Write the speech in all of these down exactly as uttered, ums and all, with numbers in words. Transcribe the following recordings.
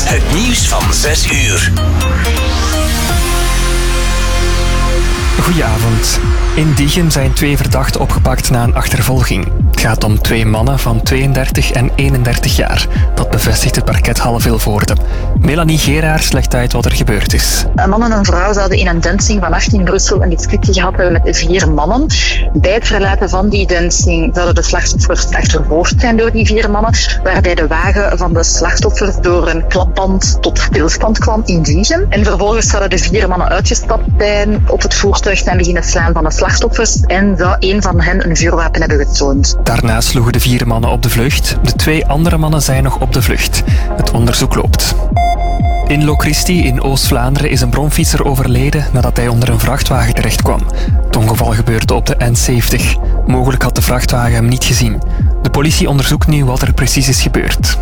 Het nieuws van zes uur. Goedenavond. In Diegem zijn twee verdachten opgepakt na een achtervolging. Het gaat om twee mannen van tweeëndertig en eenendertig jaar. Dat bevestigt het parket Halle-Vilvoorde. Melanie Geraars legt uit wat er gebeurd is. Een man en een vrouw zouden in een dancing vannacht in Brussel een discussie gehad hebben met vier mannen. Bij het verlaten van die dancing zouden de slachtoffers achtervolgd zijn door die vier mannen, waarbij de wagen van de slachtoffers door een klapband tot stilstand kwam in Diegem. En vervolgens zouden de vier mannen uitgestapt zijn, op het voertuig zijn beginnen slaan van de slachtoffers en zou een van hen een vuurwapen hebben getoond. Daarna sloegen de vier mannen op de vlucht. De twee andere mannen zijn nog op de vlucht. Het onderzoek loopt. In Lochristi in Oost-Vlaanderen is een bromfietser overleden nadat hij onder een vrachtwagen terechtkwam. Het ongeval gebeurde op de N zeventig. Mogelijk had de vrachtwagen hem niet gezien. De politie onderzoekt nu wat er precies is gebeurd.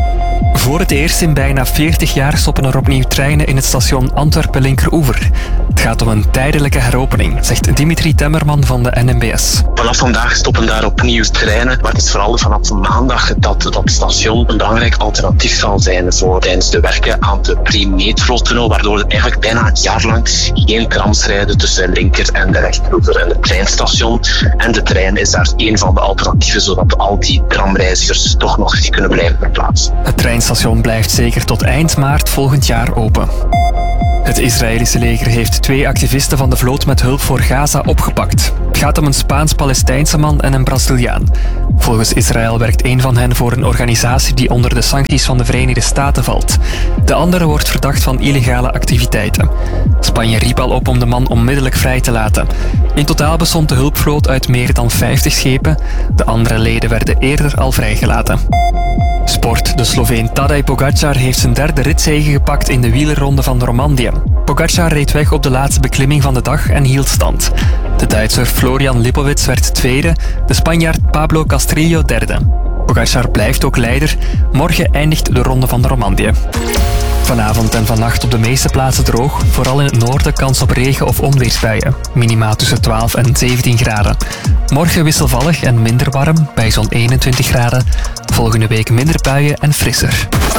Voor het eerst in bijna veertig jaar stoppen er opnieuw treinen in het station Antwerpen-Linkeroever. Het gaat om een tijdelijke heropening, zegt Dimitri Temmerman van de N M B S. Vanaf vandaag stoppen daar opnieuw treinen, maar het is vooral vanaf maandag dat dat station een belangrijk alternatief zal zijn voor tijdens de werken aan de Pre-Metro-tunnel, waardoor er eigenlijk bijna een jaar lang geen trams rijden tussen linker en de rechteroever. En het treinstation en de trein is daar één van de alternatieven, zodat al die tramreizigers toch nog zich kunnen blijven verplaatsen. Het treinstation blijft zeker tot eind maart volgend jaar open. Het Israëlische leger heeft twee activisten van de vloot met hulp voor Gaza opgepakt. Het gaat om een Spaans-Palestijnse man en een Braziliaan. Volgens Israël werkt een van hen voor een organisatie die onder de sancties van de Verenigde Staten valt. De andere wordt verdacht van illegale activiteiten. Spanje riep al op om de man onmiddellijk vrij te laten. In totaal bestond de hulpvloot uit meer dan vijftig schepen. De andere leden werden eerder al vrijgelaten. Sport. De Sloveen Tadej Pogačar heeft zijn derde ritzege gepakt in de wielerronde van Romandie. Pogačar reed weg op de laatste beklimming van de dag en hield stand. De Duitser Florian Lipowitz werd tweede, de Spanjaard Pablo Castrillo derde. Pogačar blijft ook leider. Morgen eindigt de ronde van de Romandie. Vanavond en vannacht op de meeste plaatsen droog. Vooral in het noorden kans op regen- of onweersbuien. Minima tussen twaalf en zeventien graden. Morgen wisselvallig en minder warm, bij zo'n eenentwintig graden. Volgende week minder buien en frisser.